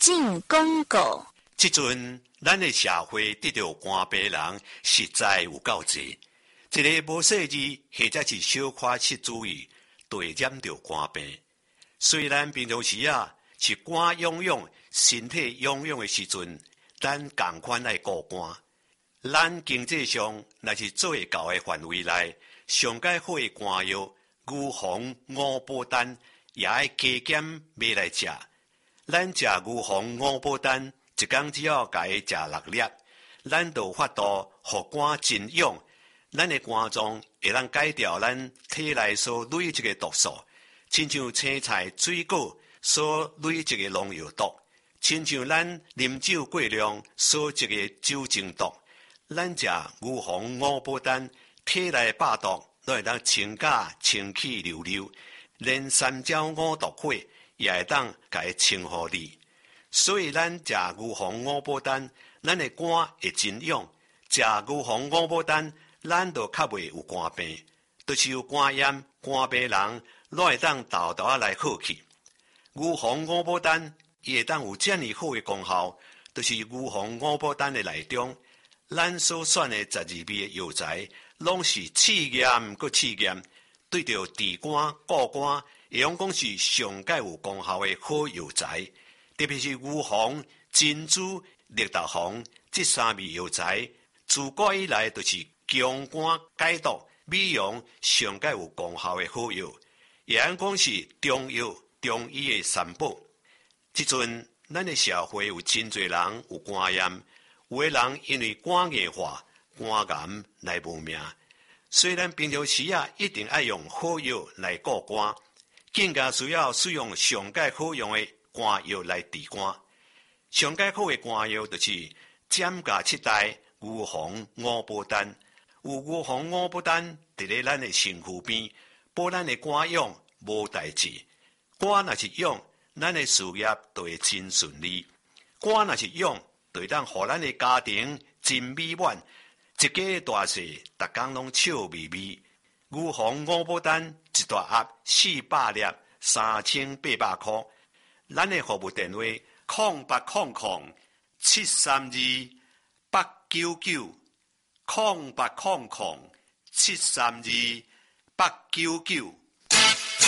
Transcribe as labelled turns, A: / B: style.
A: 进广告。
B: 即阵，咱的社会得到肝病人实在有够济。一个无细致或者是小可失注意，就会染到肝病。虽然平常时是肝痒痒、身体痒痒的时阵，咱同款爱顾肝。咱经济上若是做会到的范围内，上解好的肝药，牛黄、五宝丹也爱加减买来食。咱食牛黄、五宝丹，一天只要甲伊食6粒，咱就有法度互肝真痒。咱的肝脏会当改掉咱体内所累积的毒素，亲像青菜、水果所累积的农药毒，亲像咱啉酒过量所积的酒精毒。咱食牛黄、五宝丹，体内百毒都会当清假清气溜溜，连三焦五毒火也会当甲伊清互你。所以咱食牛黄、五宝丹，咱的肝会真痒。食牛黄、五宝丹，咱就较袂有肝病，就是有肝炎、肝病人，拢会当豆豆来好去。牛黄、五宝丹伊会当有遮尔好的功效，就是牛黄、五宝丹的内中，咱所选的12味的药材，拢是试验搁试验，对着治肝、顾肝，会用讲是上界有功效的好药材。特别是牛黄、珍珠、绿豆黄这3味药材，自古以来就是强肝解毒、美容上界有功效的好药，也按讲是中药、中医的三宝。即阵，咱的社会有真侪人有肝炎，有的人因为肝硬化、肝癌来无命。虽然平常时一定爱用好药来顾肝，更加需要使用上界好用的肝药来治肝。上界好的肝药就是减价7代牛黄、五宝丹。有牛黄、五宝丹伫咧咱的身躯边，保咱的肝痒无代志。肝若是痒，咱的事业就会真顺利。肝若是痒，就会当互咱的家庭真美满，一家大细，逐工拢笑眯眯。牛黄、五宝丹一大盒400粒，3800块。咱的服务电话：0800-732-899，0800-732-899。